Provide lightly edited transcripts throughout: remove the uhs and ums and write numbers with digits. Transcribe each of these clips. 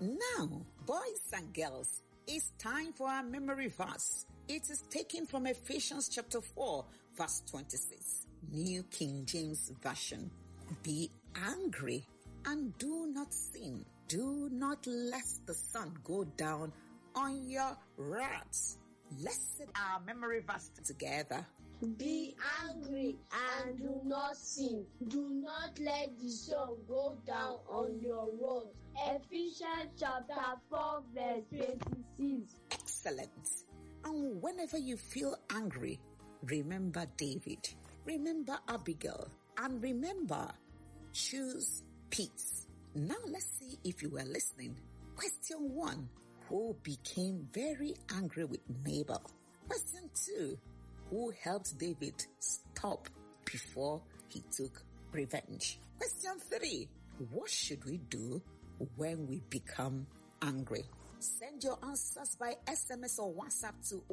Now, boys and girls, it's time for our memory verse. It is taken from Ephesians chapter 4, verse 26, New King James Version. Be angry and do not sin. Do not let the sun go down on your wrath. Let's say our memory verse together. Be angry and do not sin. Do not let the sun go down on your wrath. Ephesians chapter 4 verse 26. Excellent. And whenever you feel angry, remember David, remember Abigail, and remember, choose peace. Now let's see if you were listening. Question 1. Who became very angry with Nabal? Question 2. Who helped David stop before he took revenge? Question 3. What should we do when we become angry? Send your answers by SMS or WhatsApp to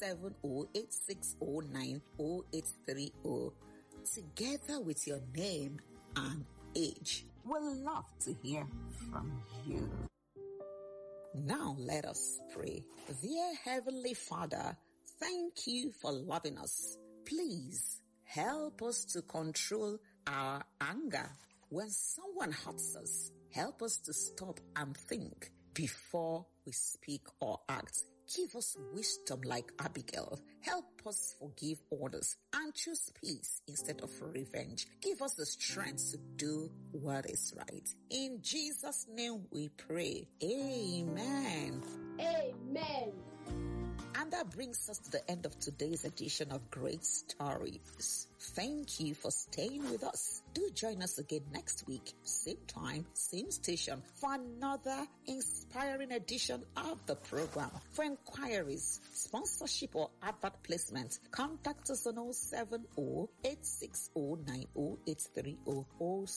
07086090830 together with your name and age. We'll love to hear from you. Now let us pray. Dear Heavenly Father, thank you for loving us. Please help us to control our anger. When someone hurts us, help us to stop and think before we speak or act. Give us wisdom like Abigail. Help us forgive others and choose peace instead of revenge. Give us the strength to do what is right. In Jesus' name we pray. Amen. Amen. And that brings us to the end of today's edition of Great Stories. Thank you for staying with us. Do join us again next week, same time, same station, for another inspiring edition of the program. For inquiries, sponsorship or advert placement, contact us on 070-860-90830,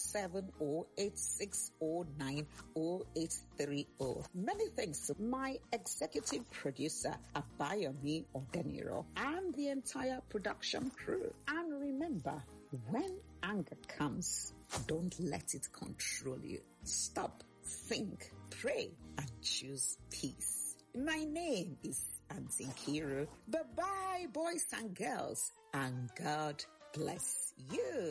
070-860-90830. Many thanks to my executive producer, Abayomi Odeniro, and the entire production crew. And remember, when anger comes, don't let it control you. Stop, think, pray, and choose peace. My name is Auntie Kiru. Bye-bye, boys and girls, and God bless you.